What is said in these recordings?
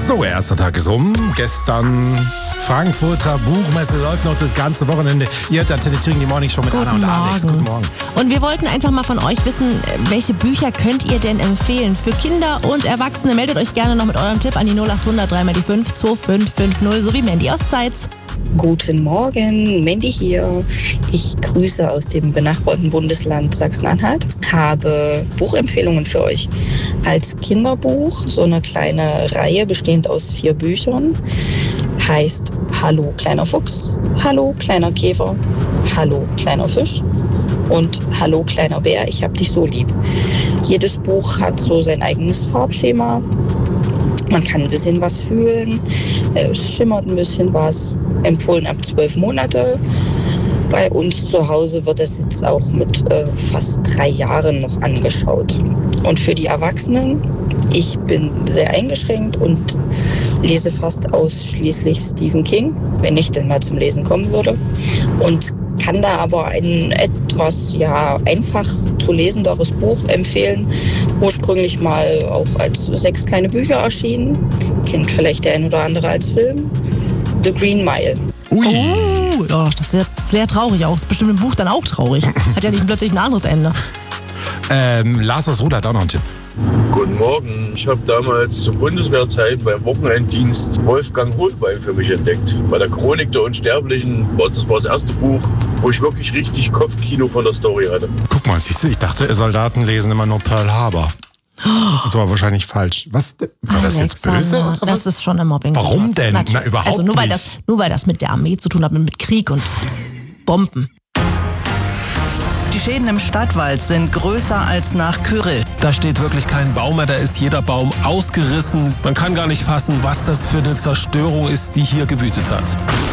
So, erster Tag ist rum. Gestern Frankfurter Buchmesse läuft noch das ganze Wochenende. Ihr hört Antenne Thüringen, die Morning Show mit Anna und Alex. Guten Morgen. Und wir wollten einfach mal von euch wissen, welche Bücher könnt ihr denn empfehlen für Kinder und Erwachsene? Meldet euch gerne noch mit eurem Tipp an die 0800 3x5 2550, so wie Mandy aus Zeitz. Guten Morgen, Mandy hier. Ich grüße aus dem benachbarten Bundesland Sachsen-Anhalt. Habe Buchempfehlungen für euch. Als Kinderbuch so eine kleine Reihe bestehend aus 4 Büchern. Heißt Hallo kleiner Fuchs, Hallo kleiner Käfer, Hallo kleiner Fisch und Hallo kleiner Bär, ich hab dich so lieb. Jedes Buch hat so sein eigenes Farbschema. Man kann ein bisschen was fühlen, es schimmert ein bisschen was. Empfohlen ab 12 Monate. Bei uns zu Hause wird es jetzt auch mit fast 3 Jahren noch angeschaut. Und für die Erwachsenen, ich bin sehr eingeschränkt und lese fast ausschließlich Stephen King, wenn ich denn mal zum Lesen kommen würde. Und kann da aber ein etwas einfach zu lesenderes Buch empfehlen. Ursprünglich mal auch als 6 kleine Bücher erschienen. Kennt vielleicht der ein oder andere als Film. The Green Mile. Ui. Oh, ja, das ist sehr traurig auch. Ist bestimmt im Buch dann auch traurig. Hat ja nicht plötzlich ein anderes Ende. Lars aus Ruder hat auch noch einen Tipp. Guten Morgen. Ich habe damals zur Bundeswehrzeit beim Wochenenddienst Wolfgang Hohlbein für mich entdeckt. Bei der Chronik der Unsterblichen war das erste Buch, wo ich wirklich richtig Kopfkino von der Story hatte. Guck mal, siehst du, ich dachte, Soldaten lesen immer nur Pearl Harbor. Das war wahrscheinlich falsch. Was? War das jetzt böse? Oder das was? ist schon ein Mobbing. Warum denn? Natürlich. Na, überhaupt also nur nicht. weil das mit der Armee zu tun hat, mit Krieg und Bomben. Die Schäden im Stadtwald sind größer als nach Kyrill. Da steht wirklich kein Baum mehr, da ist jeder Baum ausgerissen. Man kann gar nicht fassen, was das für eine Zerstörung ist, die hier gewütet hat.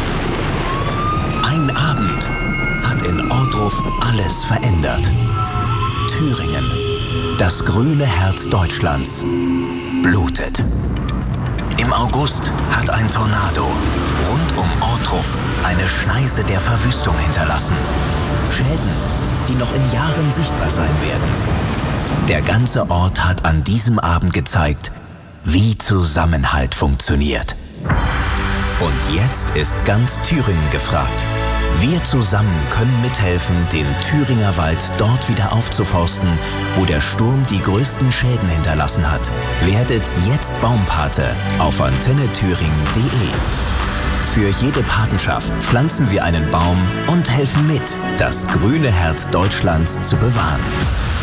Ein Abend hat in Ohrdruf alles verändert. Thüringen, das grüne Herz Deutschlands, blutet. Im August hat ein Tornado rund um Ohrdruf eine Schneise der Verwüstung hinterlassen. Schäden, die noch in Jahren sichtbar sein werden. Der ganze Ort hat an diesem Abend gezeigt, wie Zusammenhalt funktioniert. Und jetzt ist ganz Thüringen gefragt. Wir zusammen können mithelfen, den Thüringer Wald dort wieder aufzuforsten, wo der Sturm die größten Schäden hinterlassen hat. Werdet jetzt Baumpate auf antennethüringen.de. Für jede Patenschaft pflanzen wir einen Baum und helfen mit, das grüne Herz Deutschlands zu bewahren.